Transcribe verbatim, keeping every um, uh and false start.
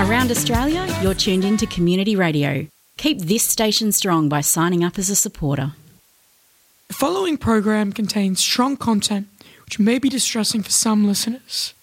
Around Australia, you're tuned in to Community Radio. Keep this station strong by signing up as a supporter. The following program contains strong content which may be distressing for some listeners.